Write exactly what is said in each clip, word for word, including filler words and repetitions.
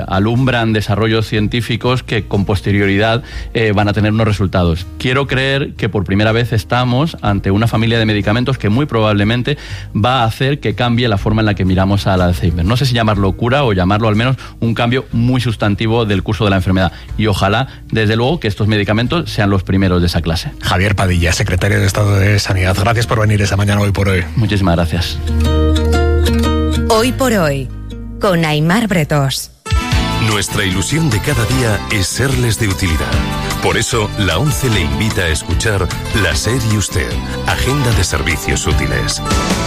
alumbran desarrollos científicos que con posterioridad eh, van a tener unos resultados. Quiero creer que por primera vez estamos ante una familia de medicamentos que muy probablemente va a hacer que cambie la forma en la que miramos al Alzheimer. No sé si llamarlo cura o llamarlo al menos un cambio muy sustantivo del curso de la enfermedad. Y ojalá, desde luego, que estos medicamentos sean los primeros de esa clase. Javier Padilla, secretario de Estado de Sanidad. Gracias por venir esta mañana Hoy por Hoy. Muchísimas gracias. Hoy por Hoy, con Aimar Bretos. Nuestra ilusión de cada día es serles de utilidad. Por eso, la ONCE le invita a escuchar La SER y Usted, Agenda de Servicios Útiles.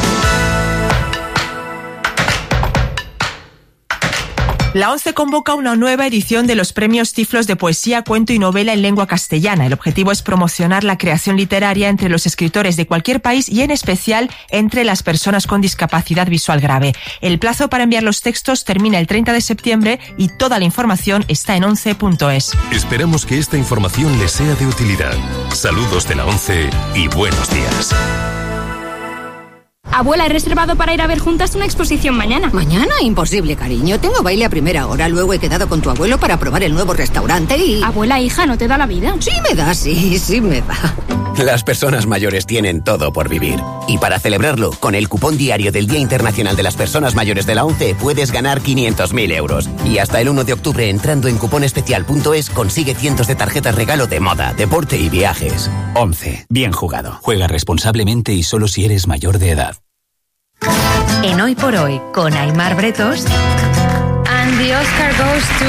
La ONCE convoca una nueva edición de los premios Tiflos de poesía, cuento y novela en lengua castellana. El objetivo es promocionar la creación literaria entre los escritores de cualquier país y en especial entre las personas con discapacidad visual grave. El plazo para enviar los textos termina el treinta de septiembre y toda la información está en once punto es. Esperamos que esta información les sea de utilidad. Saludos de la ONCE y buenos días. Abuela, he reservado para ir a ver juntas una exposición mañana. ¿Mañana? Imposible, cariño. Tengo baile a primera hora. Luego he quedado con tu abuelo para probar el nuevo restaurante y... Abuela, hija, ¿no te da la vida? Sí me da, sí, sí me da. Las personas mayores tienen todo por vivir. Y para celebrarlo, con el cupón diario del Día Internacional de las Personas Mayores de la ONCE puedes ganar quinientos mil euros. Y hasta el uno de octubre, entrando en cuponespecial punto es, consigue cientos de tarjetas regalo de moda, deporte y viajes. ONCE. Bien jugado. Juega responsablemente y solo si eres mayor de edad. En Hoy por Hoy, con Aimar Bretos. And the Oscar goes to...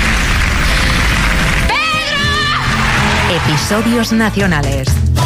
¡Pedro! Episodios nacionales.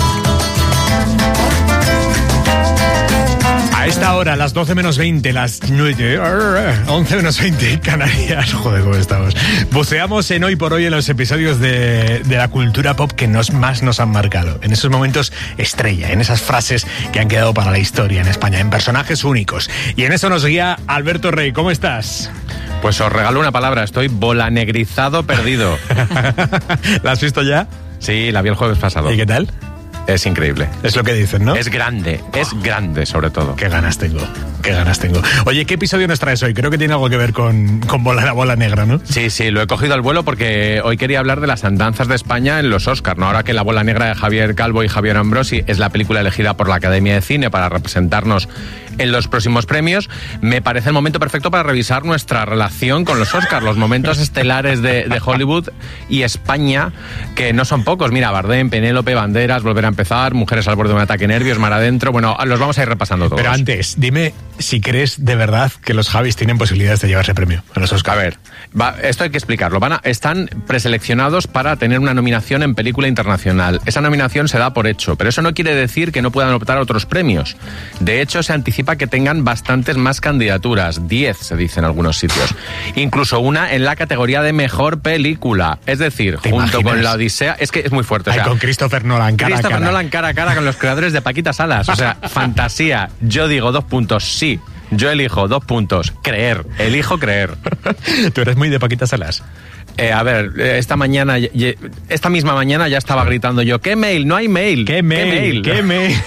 A esta hora, las doce menos veinte, las nueve, once menos veinte, Canarias. Joder, ¿cómo estamos? Buceamos en Hoy por Hoy en los episodios de, de la cultura pop que nos, más nos han marcado. En esos momentos estrella, en esas frases que han quedado para la historia en España, en personajes únicos. Y en eso nos guía Alberto Rey. ¿Cómo estás? Pues os regalo una palabra, estoy bolanegrizado perdido. ¿La has visto ya? Sí, la vi el jueves pasado. ¿Y qué tal? Es increíble. Es lo que dicen, ¿no? Es grande, es oh. grande sobre todo. Qué ganas tengo, qué ganas tengo. Oye, ¿qué episodio nos traes hoy? Creo que tiene algo que ver con, con bola, la bola negra, ¿no? Sí, sí, lo he cogido al vuelo porque hoy quería hablar de las andanzas de España en los Oscars, ¿no? Ahora que La bola negra de Javier Calvo y Javier Ambrosi es la película elegida por la Academia de Cine para representarnos en los próximos premios, me parece el momento perfecto para revisar nuestra relación con los Oscars, los momentos estelares de, de Hollywood y España, que no son pocos. Mira, Bardem, Penélope, Banderas, Volver a empezar, Mujeres al borde de un ataque nervios, Mar adentro. Bueno, los vamos a ir repasando todos. Pero antes, dime si crees de verdad que los Javis tienen posibilidades de llevarse premio a los Oscars. A ver, va, esto hay que explicarlo. Van a, están preseleccionados para tener una nominación en película internacional. Esa nominación se da por hecho, pero eso no quiere decir que no puedan optar a otros premios. De hecho, se anticipa que tengan bastantes más candidaturas, diez se dice en algunos sitios, incluso una en la categoría de mejor película, es decir, junto imaginas? con La Odisea, es que es muy fuerte. Ay, o sea, con Christopher Nolan cara Christopher a cara. Nolan cara a cara con los creadores de Paquita Salas, o sea, fantasía. Yo digo dos puntos, sí. Yo elijo dos puntos, creer, elijo creer. ¿Tú eres muy de Paquita Salas? Eh, a ver, esta mañana, esta misma mañana ya estaba gritando yo, ¿qué mail? No hay mail. ¿Qué mail? ¿Qué mail?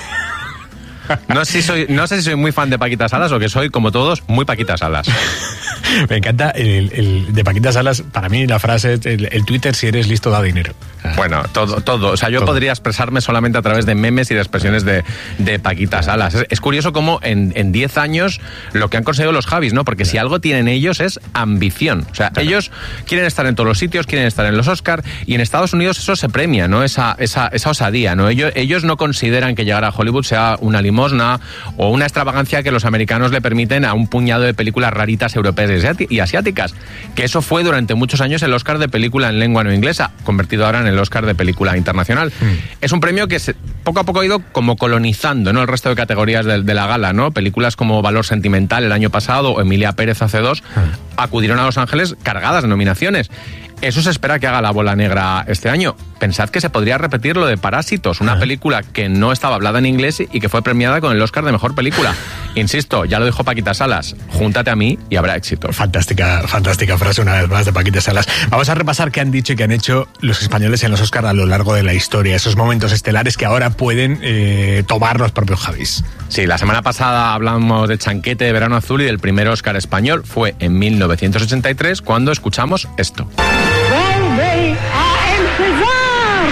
No sé, si soy, no sé si soy muy fan de Paquita Salas o que soy, como todos, muy Paquita Salas. Me encanta el, el de Paquita Salas. Para mí la frase es el, el Twitter, si eres listo, da dinero. Bueno, todo, todo. O sea, yo todo. podría expresarme solamente a través de memes y de expresiones de, de Paquita Salas. Es, es curioso cómo en, en diez años lo que han conseguido los Javis, ¿no? Porque si algo tienen ellos es ambición. O sea, claro. Ellos quieren estar en todos los sitios, quieren estar en los Oscar, y en Estados Unidos eso se premia, ¿no? Esa, esa, esa osadía, ¿no? Ellos, ellos no consideran que llegar a Hollywood sea una limosna o una extravagancia que los americanos le permiten a un puñado de películas raritas europeas y asiáticas. Que eso fue durante muchos años el Oscar de película en lengua no inglesa, convertido ahora en el Oscar de película internacional. Mm. Es un premio que se, poco a poco ha ido como colonizando, ¿no? El resto de categorías de, de la gala, ¿no? Películas como Valor Sentimental el año pasado o Emilia Pérez hace dos mm. acudieron a Los Ángeles cargadas de nominaciones. Eso se espera que haga La bola negra este año. Pensad que se podría repetir lo de Parásitos, una película que no estaba hablada en inglés y que fue premiada con el Oscar de Mejor Película. Insisto, ya lo dijo Paquita Salas, júntate a mí y habrá éxito. Fantástica, fantástica frase una vez más de Paquita Salas. Vamos a repasar qué han dicho y qué han hecho los españoles en los Oscar a lo largo de la historia, esos momentos estelares que ahora pueden eh, tomar los propios Javis. Sí, la semana pasada hablamos de Chanquete de Verano Azul y del primer Oscar español, fue en mil novecientos novecientos ochenta y tres, cuando escuchamos esto. ¡Vuelve a empezar!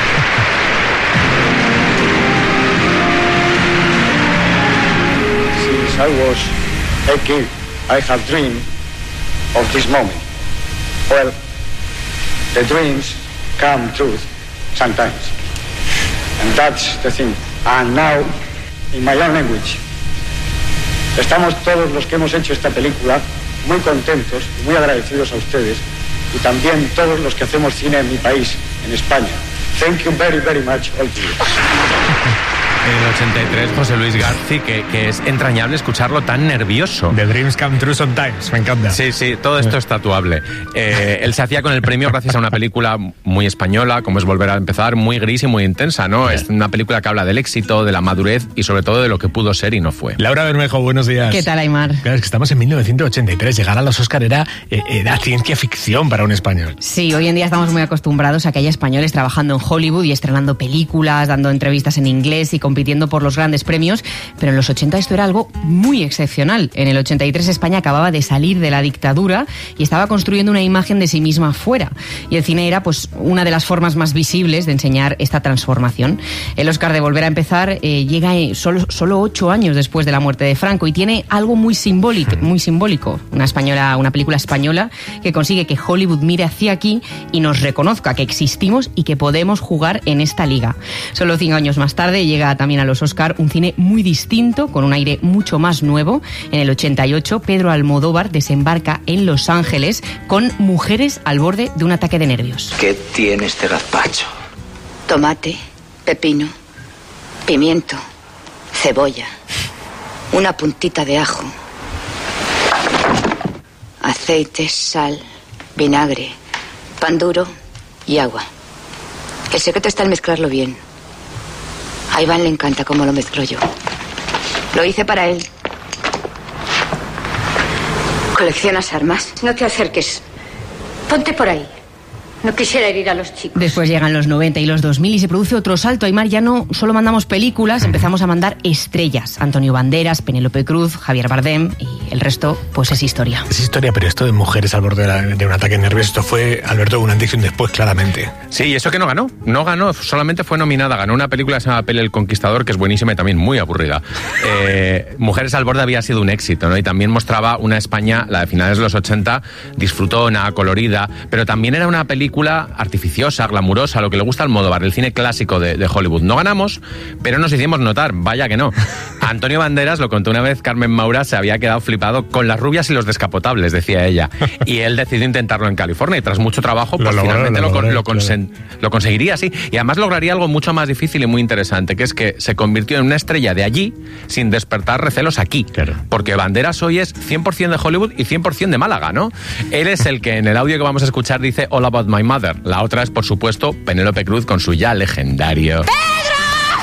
Since I was a kid, I have dreamed of this moment. Well, the dreams come true sometimes. And that's the thing. And now, in my own language, estamos todos los que hemos hecho esta película muy contentos y muy agradecidos a ustedes, y también todos los que hacemos cine en mi país, en España. Thank you very, very much all to you. En el ochenta y tres, José Luis García, que, que es entrañable escucharlo tan nervioso. The dreams come true sometimes, me encanta. Sí, sí, todo esto es tatuable. Eh, él se hacía con el premio gracias a una película muy española, como es Volver a empezar, muy gris y muy intensa, ¿no? Es una película que habla del éxito, de la madurez y sobre todo de lo que pudo ser y no fue. Laura Bermejo, buenos días. ¿Qué tal, Aimar? Claro, es que estamos en mil novecientos ochenta y tres, llegar a los Oscar era, era ciencia ficción para un español. Sí, hoy en día estamos muy acostumbrados a que haya españoles trabajando en Hollywood y estrenando películas, dando entrevistas en inglés y compitiendo por los grandes premios, pero en los ochenta esto era algo muy excepcional. En el ochenta y tres España acababa de salir de la dictadura y estaba construyendo una imagen de sí misma fuera. Y el cine era pues una de las formas más visibles de enseñar esta transformación. El Oscar de Volver a empezar eh, llega eh, solo, solo ocho años después de la muerte de Franco y tiene algo muy simbólico, muy simbólico. Una española, una película española que consigue que Hollywood mire hacia aquí y nos reconozca que existimos y que podemos jugar en esta liga. Solo cinco años más tarde llega también a los Oscar un cine muy distinto, con un aire mucho más nuevo. En el ochenta y ocho, Pedro Almodóvar desembarca en Los Ángeles con Mujeres al borde de un ataque de nervios. ¿Qué tiene este gazpacho? Tomate, pepino, pimiento, cebolla, una puntita de ajo, aceite, sal, vinagre, pan duro y agua. El secreto está en mezclarlo bien. A Iván le encanta cómo lo mezclo yo. Lo hice para él. ¿Coleccionas armas? No te acerques. Ponte por ahí. No quisiera herir a los chicos. Después llegan los noventa y los dos mil y se produce otro salto. Aimar, ya no solo mandamos películas, empezamos a mandar estrellas. Antonio Banderas, Penélope Cruz, Javier Bardem y el resto, pues es historia. Es historia, pero esto de Mujeres al borde de, la, de un ataque nervioso, esto fue, Alberto, un antes y un después, claramente. Sí, y eso que no ganó. No ganó, solamente fue nominada. Ganó una película que se llama Pele el Conquistador, que es buenísima y también muy aburrida. Eh, Mujeres al borde había sido un éxito, ¿no? Y también mostraba una España, la de finales de los ochenta, disfrutona, colorida, pero también era una película artificiosa, glamurosa, lo que le gusta al Almodóvar, el cine clásico de, de Hollywood. No ganamos, pero nos hicimos notar, vaya que no. Antonio Banderas, lo contó una vez Carmen Maura, se había quedado flipado con las rubias y los descapotables, decía ella. Y él decidió intentarlo en California y tras mucho trabajo, pues lo logró, finalmente lo, logré, lo, lo, consen- claro. lo conseguiría, sí. Y además lograría algo mucho más difícil y muy interesante, que es que se convirtió en una estrella de allí sin despertar recelos aquí. Claro. Porque Banderas hoy es cien por ciento de Hollywood y cien por ciento de Málaga, ¿no? Él es el que en el audio que vamos a escuchar dice All About My Mother. La otra es, por supuesto, Penélope Cruz con su ya legendario ¡Pedro!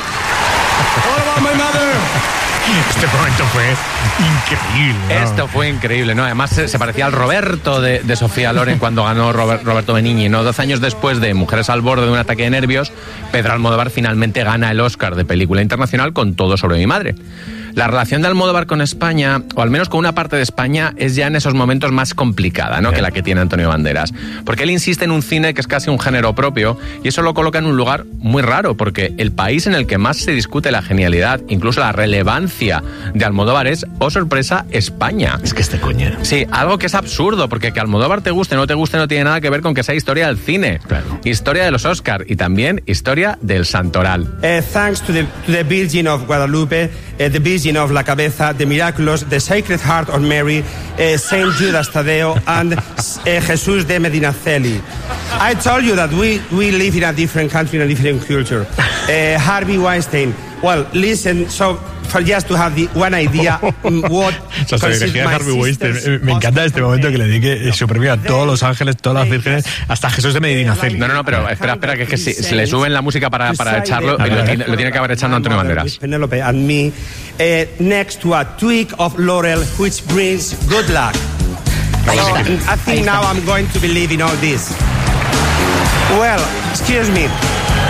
All About My Mother. Este momento fue increíble, ¿no? Esto fue increíble, ¿no? Además se, se parecía al Roberto de, de Sofía Loren cuando ganó Robert, Roberto Benigni, ¿no? Doce años después de Mujeres al borde de un ataque de nervios, Pedro Almodóvar finalmente gana el Oscar de película internacional con Todo sobre mi madre. La relación de Almodóvar con España, o al menos con una parte de España, es ya en esos momentos más complicada, ¿no?, que la que tiene Antonio Banderas. Porque él insiste en un cine que es casi un género propio, y eso lo coloca en un lugar muy raro, porque el país en el que más se discute la genialidad, incluso la relevancia de Almodóvar es, oh sorpresa, España. Es que este coño. Sí, algo que es absurdo, porque que Almodóvar te guste o no te guste no tiene nada que ver con que sea historia del cine. Claro. Historia de los Oscar y también historia del Santoral. Uh, thanks to the, to the Virgin of Guadalupe, uh, the Virgin of la Cabeza, the Miraculous, the Sacred Heart of Mary, uh, Saint Judas Tadeo, and uh, Jesús de Medinaceli. I told you that we, we live in a different country, in a different culture. Uh, Harvey Weinstein. Well, listen, so for just to have the one idea what o sea, se dirigía a Harvey Weinstein. Me encanta este momento que le dedique su premio a todos los ángeles, todas las vírgenes, hasta Jesús de Medinaceli. No, no, no, pero espera, espera, que es que si, si le suben la música para, para echarlo, lo, lo, tiene, lo tiene que haber echando Antonio Banderas. Penelope and me, uh, next to a twig of laurel which brings good luck. So, I think now I'm going to believe in all this. Well, excuse me.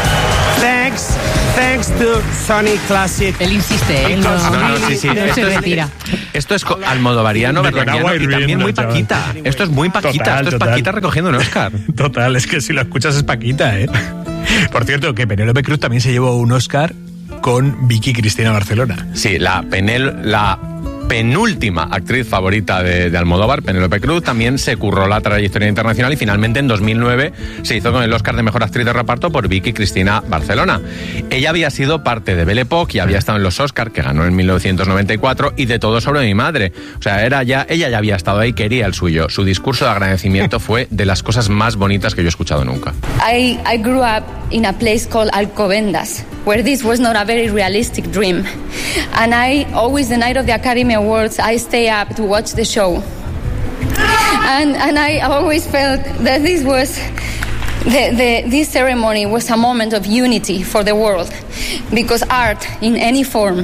Thanks, thanks to Sony Classic. Él insiste, ¿eh? No, no, no, sí, sí. no Esto se es, retira. Esto es almodovariano, berloniano y también muy Paquita. Esto es muy Paquita, Total, esto es total. Paquita recogiendo un Oscar. Total, es que si lo escuchas es Paquita, ¿eh? Por cierto, que Penélope Cruz también se llevó un Oscar con Vicky Cristina Barcelona. Sí, la Penel, la penúltima actriz favorita de, de Almodóvar, Penélope Cruz, también se curró la trayectoria internacional y finalmente en dos mil nueve se hizo con el Oscar de Mejor Actriz de Reparto por Vicky Cristina Barcelona. Ella había sido parte de Belle Époque y había estado en los Oscar, que ganó en mil novecientos noventa y cuatro, y de Todo sobre mi madre. O sea, era ya, ella ya había estado ahí, quería el suyo. Su discurso de agradecimiento fue de las cosas más bonitas que yo he escuchado nunca. I, I grew up in a place called Alcobendas, where this was not a very realistic dream. And I always, the night of the Academy Awards, I stay up to watch the show. And, and I always felt that this was, the, the, this ceremony was a moment of unity for the world. Because art, in any form,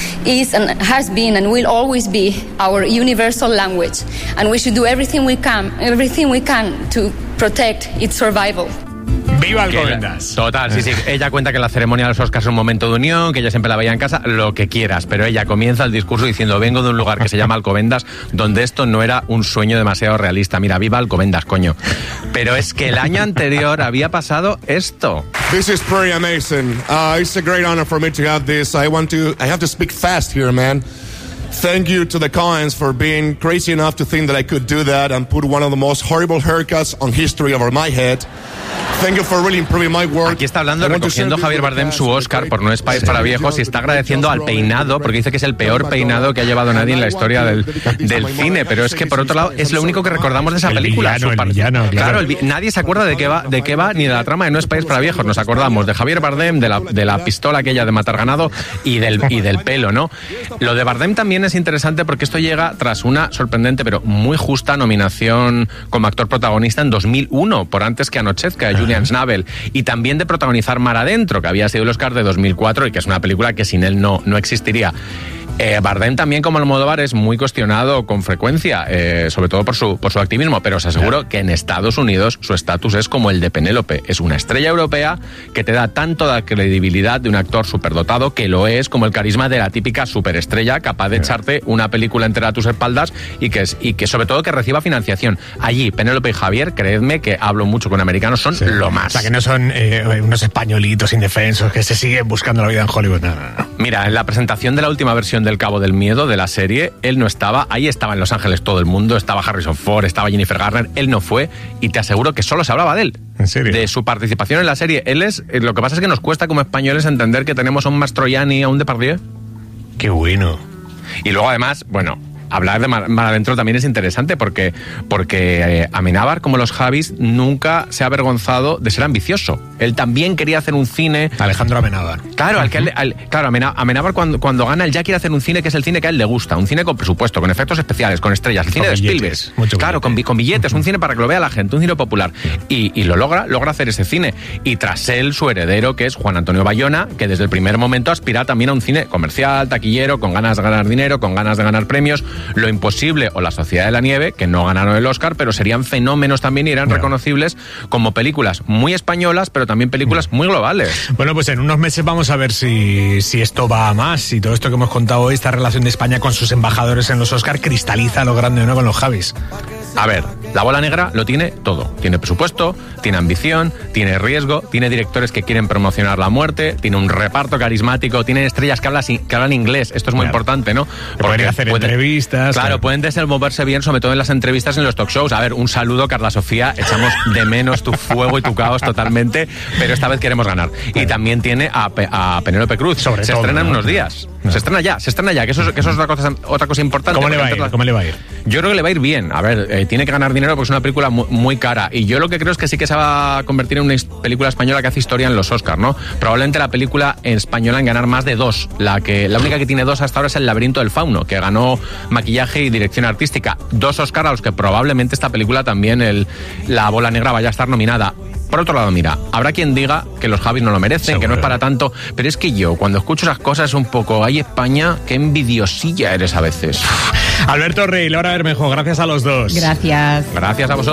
is and has been and will always be our universal language. And we should do everything we can, everything we can to protect its survival. ¡Viva Alcobendas! Total, sí, sí. Ella cuenta que la ceremonia de los Oscars es un momento de unión, que ella siempre la veía en casa, lo que quieras, pero ella comienza el discurso diciendo: vengo de un lugar que se llama Alcobendas, donde esto no era un sueño demasiado realista. Mira, viva Alcobendas, coño. Pero es que el año anterior había pasado esto. This is pretty amazing. Uh, it's a great honor for me to have this. I want to, I have to speak fast here, man. Thank you to the Coens for being crazy enough to think that I could do that and put one of the most horrible haircuts on history over my head. Thank you for really improving my work. Aquí está hablando, recogiendo Javier Bardem su Oscar por No es país para viejos y está agradeciendo al peinado, porque dice que es el peor peinado que ha llevado nadie en la historia del, del cine. Pero es que, por otro lado, es lo único que recordamos de esa el película. Villano, Su el villano, claro, el, nadie se acuerda de qué va, de qué va ni de la trama de No es país para viejos. Nos acordamos de Javier Bardem, de la, de la pistola aquella de matar ganado y del, y del pelo, ¿no? Lo de Bardem también es interesante porque esto llega tras una sorprendente pero muy justa nominación como actor protagonista en dos mil uno, por Antes que anochezca, de Julian Schnabel, y también de protagonizar Mar Adentro, que había sido el Oscar de dos mil cuatro y que es una película que sin él no, no existiría. Eh, Bardem también, como Almodóvar, es muy cuestionado con frecuencia, eh, sobre todo por su, por su activismo, pero os aseguro que en Estados Unidos su estatus es como el de Penélope. Es una estrella europea que te da tanto la credibilidad de un actor superdotado, que lo es, como el carisma de la típica superestrella capaz de echarte una película entera a tus espaldas y que, es, y que sobre todo que reciba financiación. Allí, Penélope y Javier, creedme que hablo mucho con americanos, son sí. lo más. O sea, que no son eh, unos españolitos indefensos que se siguen buscando la vida en Hollywood. No, no, no. Mira, en la presentación de la última versión del Cabo del Miedo de la serie, él no estaba, ahí estaba en Los Ángeles todo el mundo, estaba Harrison Ford, estaba Jennifer Garner, él no fue, y te aseguro que solo se hablaba de él. ¿En serio? De su participación en la serie. Él es, lo que pasa es que nos cuesta como españoles entender que tenemos a un Mastroianni, a un Depardieu. Qué bueno. Y luego además, bueno, hablar de Mar, Mar Adentro también es interesante porque, porque eh, Amenábar, como los Javis, nunca se ha avergonzado de ser ambicioso. Él también quería hacer un cine... Alejandro Amenábar. Claro, al que él, al, claro Amenábar cuando, cuando gana, él ya quiere hacer un cine que es el cine que a él le gusta. Un cine con presupuesto, con efectos especiales, con estrellas. El cine de Spielberg. Claro, con, con billetes. Un cine para que lo vea la gente, un cine popular. Y, y lo logra, logra hacer ese cine. Y tras él, su heredero, que es Juan Antonio Bayona, que desde el primer momento aspira también a un cine comercial, taquillero, con ganas de ganar dinero, con ganas de ganar premios. Lo Imposible o La Sociedad de la Nieve, que no ganaron el Oscar, pero serían fenómenos también y eran bueno. reconocibles como películas muy españolas, pero también películas muy globales. Bueno, pues en unos meses vamos a ver si, si esto va a más, y todo esto que hemos contado hoy, esta relación de España con sus embajadores en los Oscar, cristaliza lo grande o no con los Javis. A ver, La Bola Negra lo tiene todo. Tiene presupuesto, tiene ambición, tiene riesgo, tiene directores que quieren promocionar la muerte, tiene un reparto carismático, tiene estrellas que hablan, que hablan inglés. Esto es muy claro. importante, ¿no? Porque pueden hacer puede, entrevistas. Claro, claro, pueden desenvolverse bien, sobre todo en las entrevistas, en los talk shows. A ver, un saludo, Carla Sofía. Echamos de menos tu fuego y tu caos totalmente, pero esta vez queremos ganar. Claro. Y también tiene a, Pe a Penélope Cruz. Sobre se todo, estrena en ¿no? unos días. No. Se estrena ya, se estrena ya, que eso, que eso es otra cosa, otra cosa importante. ¿Cómo le va a ir? La... ¿Cómo le va a ir? Yo creo que le va a ir bien. A ver, eh, tiene que ganar dinero porque es una película muy, muy cara. Y yo lo que creo es que sí que se va a convertir en una película española que hace historia en los Oscars, ¿no? Probablemente la película española en ganar más de dos. La, que, la única que tiene dos hasta ahora es El Laberinto del Fauno, que ganó maquillaje y dirección artística. Dos Oscars a los que probablemente esta película también, el, La Bola Negra, vaya a estar nominada. Por otro lado, mira, habrá quien diga que los Javis no lo merecen, seguro, que no es para tanto, pero es que yo, cuando escucho esas cosas, es un poco, ay, España, qué envidiosilla eres a veces. Alberto Rey, Laura Bermejo, gracias a los dos. Gracias. Gracias a vosotros.